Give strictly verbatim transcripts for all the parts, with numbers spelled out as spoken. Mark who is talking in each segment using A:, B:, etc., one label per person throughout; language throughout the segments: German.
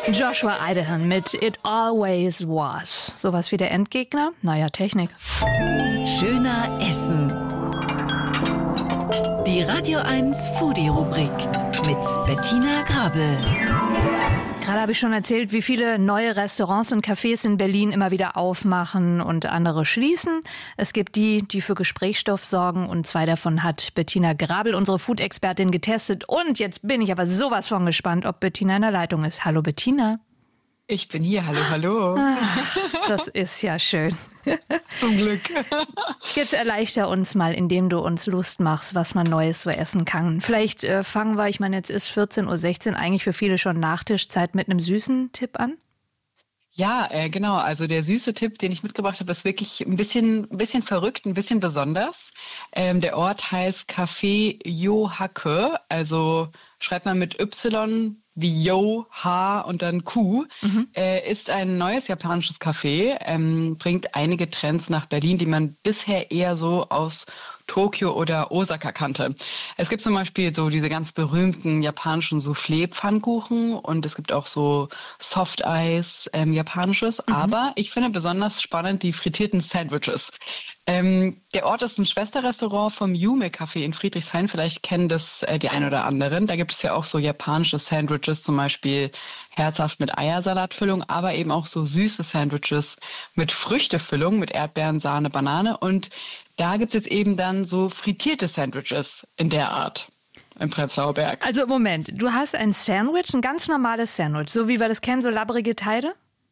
A: Joshua Idahan mit It Always Was. Sowas wie der Endgegner? Naja, Technik.
B: Schöner Essen. Die Radio eins Foodie-Rubrik mit Bettina Grabel.
A: Gerade habe ich schon erzählt, wie viele neue Restaurants und Cafés in Berlin immer wieder aufmachen und andere schließen. Es gibt die, die für Gesprächsstoff sorgen, und zwei davon hat Bettina Grabel, unsere Food-Expertin, getestet. Und jetzt bin ich aber sowas von gespannt, ob Bettina in der Leitung ist. Hallo Bettina.
C: Ich bin hier, hallo, hallo.
A: Ach, das ist ja schön.
C: Zum Glück.
A: Jetzt erleichter uns mal, indem du uns Lust machst, was man Neues so essen kann. Vielleicht äh, fangen wir, ich meine, jetzt ist vierzehn Uhr sechzehn, eigentlich für viele schon Nachtischzeit, mit einem süßen Tipp an.
C: Ja, äh, genau. Also der süße Tipp, den ich mitgebracht habe, ist wirklich ein bisschen, ein bisschen verrückt, ein bisschen besonders. Ähm, der Ort heißt Café Yohake, also schreibt man mit Y wie Yo, H und dann Q, mhm. äh, ist ein neues japanisches Café, ähm, bringt einige Trends nach Berlin, die man bisher eher so aus Tokio oder Osaka kannte. Es gibt zum Beispiel so diese ganz berühmten japanischen Soufflé-Pfannkuchen und es gibt auch so Soft-Eis, ähm, japanisches. Mhm. Aber ich finde besonders spannend die frittierten Sandwiches. Ähm, der Ort ist ein Schwesterrestaurant vom Yume Café in Friedrichshain. Vielleicht kennen das äh, die ein oder anderen. Da gibt es ja auch so japanische Sandwiches, zum Beispiel herzhaft mit Eiersalatfüllung, aber eben auch so süße Sandwiches mit Früchtefüllung, mit Erdbeeren, Sahne, Banane. Und da gibt es jetzt eben dann so frittierte Sandwiches in der Art im Prenzlauer Berg.
A: Also Moment, du hast ein Sandwich, ein ganz normales Sandwich, so wie wir das kennen, so labbrige Teile?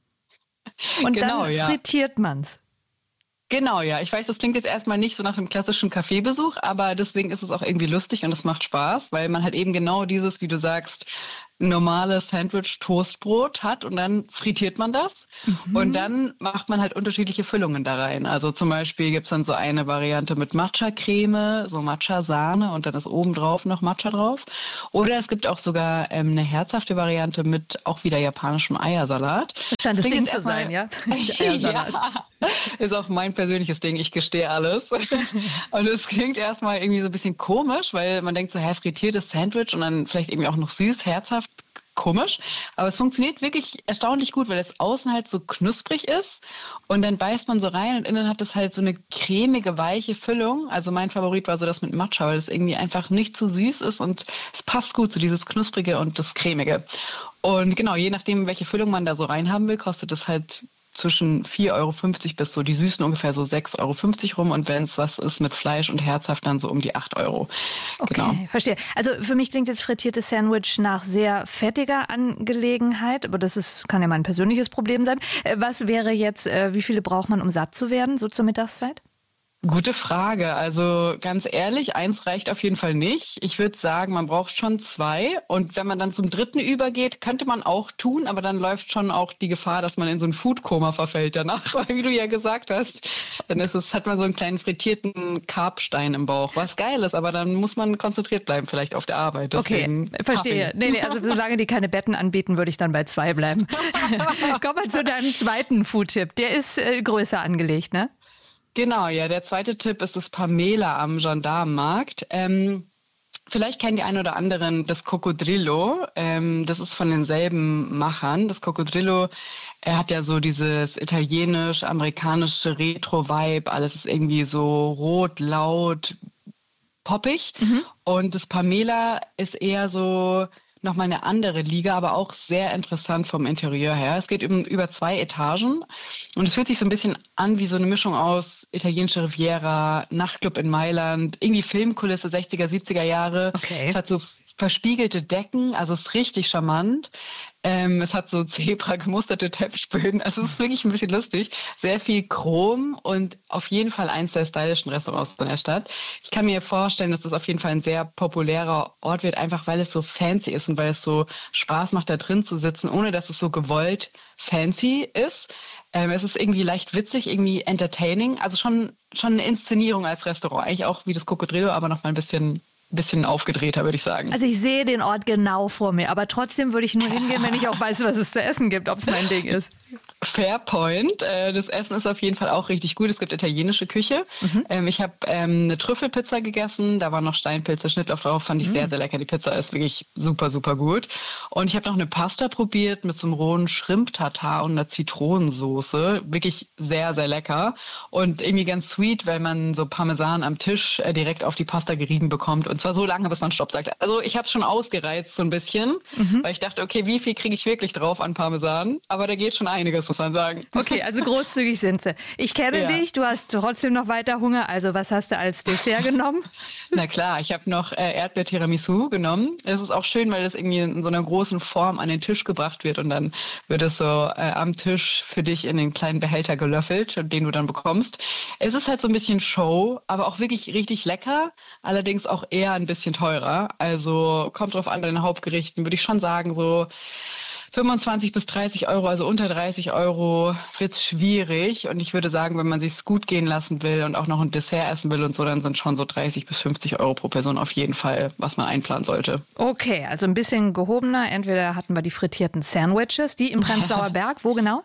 A: Und
C: genau,
A: dann
C: ja.
A: frittiert man's.
C: Genau, ja. Ich weiß, das klingt jetzt erstmal nicht so nach einem klassischen Kaffeebesuch, aber deswegen ist es auch irgendwie lustig und es macht Spaß, weil man halt eben genau dieses, wie du sagst, normales Sandwich-Toastbrot hat und dann frittiert man das mhm. und dann macht man halt unterschiedliche Füllungen da rein. Also zum Beispiel gibt's dann so eine Variante mit Matcha-Creme, so Matcha-Sahne und dann ist obendrauf noch Matcha drauf. Oder es gibt auch sogar ähm, eine herzhafte Variante mit auch wieder japanischem Eiersalat.
A: Das scheint das Ding zu sein, ja?
C: Ja, ist auch mein persönliches Ding, ich gestehe alles. Und es klingt erstmal irgendwie so ein bisschen komisch, weil man denkt so, hä, frittiertes Sandwich und dann vielleicht irgendwie auch noch süß, herzhaft. Komisch, aber es funktioniert wirklich erstaunlich gut, weil es außen halt so knusprig ist und dann beißt man so rein und innen hat es halt so eine cremige, weiche Füllung. Also mein Favorit war so das mit Matcha, weil es irgendwie einfach nicht zu süß ist und es passt gut, so dieses Knusprige und das Cremige. Und genau, je nachdem, welche Füllung man da so reinhaben will, kostet es halt zwischen vier Euro fünfzig bis so die Süßen ungefähr so sechs Euro fünfzig rum und wenn es was ist mit Fleisch und herzhaft, dann so um die acht Euro.
A: Okay,
C: genau.
A: Verstehe. Also für mich klingt jetzt frittiertes Sandwich nach sehr fettiger Angelegenheit, aber das ist, kann ja mein persönliches Problem sein. Was wäre jetzt, wie viele braucht man, um satt zu werden, so zur Mittagszeit?
C: Gute Frage. Also ganz ehrlich, eins reicht auf jeden Fall nicht. Ich würde sagen, man braucht schon zwei. Und wenn man dann zum dritten übergeht, könnte man auch tun, aber dann läuft schon auch die Gefahr, dass man in so ein Foodkoma verfällt danach. Weil wie du ja gesagt hast, dann ist es, hat man so einen kleinen frittierten Karbstein im Bauch, was geil ist, aber dann muss man konzentriert bleiben, vielleicht auf der Arbeit. Deswegen
A: okay, verstehe. Nee, nee, also solange die keine Betten anbieten, würde ich dann bei zwei bleiben. Komm mal zu deinem zweiten Food-Tipp. Der ist äh, größer angelegt, ne?
C: Genau, ja. Der zweite Tipp ist das Pamela am Gendarmenmarkt. Ähm, vielleicht kennen die einen oder anderen das Coccodrillo. Ähm, das ist von denselben Machern. Das Coccodrillo, er hat ja so dieses italienisch-amerikanische Retro-Vibe. Alles ist irgendwie so rot, laut, poppig. Mhm. Und das Pamela ist eher so nochmal eine andere Liga, aber auch sehr interessant vom Interieur her. Es geht über zwei Etagen und es fühlt sich so ein bisschen an wie so eine Mischung aus italienischer Riviera, Nachtclub in Mailand, irgendwie Filmkulisse sechziger, siebziger Jahre.
A: Okay.
C: Es hat so verspiegelte Decken, also es ist richtig charmant. Ähm, es hat so Zebra gemusterte Teppichböden, also es ist wirklich ein bisschen lustig. Sehr viel Chrom und auf jeden Fall eins der stylischen Restaurants in der Stadt. Ich kann mir vorstellen, dass das auf jeden Fall ein sehr populärer Ort wird, einfach weil es so fancy ist und weil es so Spaß macht, da drin zu sitzen, ohne dass es so gewollt fancy ist. Ähm, es ist irgendwie leicht witzig, irgendwie entertaining, also schon, schon eine Inszenierung als Restaurant. Eigentlich auch wie das Coccodrillo, aber noch mal ein bisschen bisschen aufgedrehter, würde ich sagen.
A: Also ich sehe den Ort genau vor mir, aber trotzdem würde ich nur hingehen, wenn ich auch weiß, was es zu essen gibt, ob es mein Ding ist.
C: Fairpoint. Das Essen ist auf jeden Fall auch richtig gut. Es gibt italienische Küche. Mhm. Ich habe ähm, eine Trüffelpizza gegessen. Da waren noch Steinpilze, Schnittlauch drauf. Fand ich mhm. sehr, sehr lecker. Die Pizza ist wirklich super, super gut. Und ich habe noch eine Pasta probiert mit so einem rohen Shrimp-Tartar und einer Zitronensoße. Wirklich sehr, sehr lecker. Und irgendwie ganz sweet, weil man so Parmesan am Tisch äh, direkt auf die Pasta gerieben bekommt. Und zwar so lange, bis man Stopp sagt. Also ich habe es schon ausgereizt so ein bisschen, mhm. weil ich dachte, okay, wie viel kriege ich wirklich drauf an Parmesan? Aber da geht schon einiges, muss man sagen.
A: Okay, also großzügig sind sie. Ich kenne ja. dich, du hast trotzdem noch weiter Hunger. Also was hast du als Dessert genommen?
C: Na klar, ich habe noch äh, Erdbeer-Tiramisu genommen. Es ist auch schön, weil das irgendwie in so einer großen Form an den Tisch gebracht wird und dann wird es so äh, am Tisch für dich in den kleinen Behälter gelöffelt, den du dann bekommst. Es ist halt so ein bisschen Show, aber auch wirklich richtig lecker, allerdings auch eher ein bisschen teurer. Also kommt drauf an, bei den Hauptgerichten würde ich schon sagen, so fünfundzwanzig bis dreißig Euro, also unter dreißig Euro wird es schwierig. Und ich würde sagen, wenn man sich es gut gehen lassen will und auch noch ein Dessert essen will und so, dann sind schon so dreißig bis fünfzig Euro pro Person auf jeden Fall, was man einplanen sollte.
A: Okay, also ein bisschen gehobener. Entweder hatten wir die frittierten Sandwiches, die im Prenzlauer Berg. Wo genau?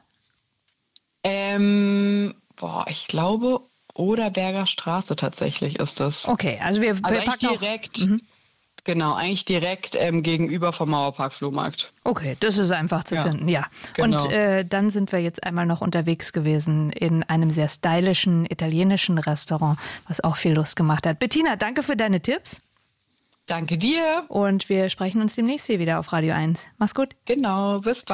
C: Ähm, boah, ich glaube, Oderberger Straße tatsächlich ist das.
A: Okay, also wir,
C: also
A: wir
C: packen direkt.
A: Auch, mhm.
C: Genau, eigentlich direkt ähm, gegenüber vom Mauerpark-Flohmarkt.
A: Okay, das ist einfach zu ja, finden, ja. Genau. Und äh, dann sind wir jetzt einmal noch unterwegs gewesen in einem sehr stylischen italienischen Restaurant, was auch viel Lust gemacht hat. Bettina, danke für deine Tipps.
C: Danke dir.
A: Und wir sprechen uns demnächst hier wieder auf Radio eins. Mach's gut.
C: Genau, bis bald.